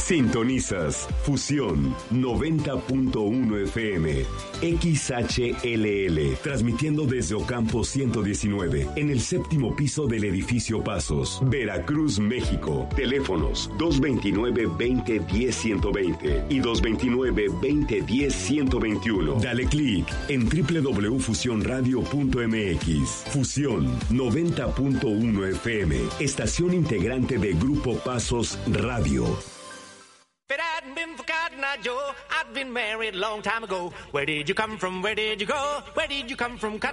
Sintonizas Fusión 90.1 FM, XHLL, transmitiendo desde Ocampo 119, en el séptimo piso del edificio Pasos, Veracruz, México. Teléfonos 229-2010-120 y 229-2010-121. Dale clic en www.fusionradio.mx. Fusión 90.1 FM, estación integrante de Grupo Pasos Radio. If it hadn't been for Cotton Eye Joe, I'd been married a long time ago. Where did you come from? Where did you go? Where did you come from?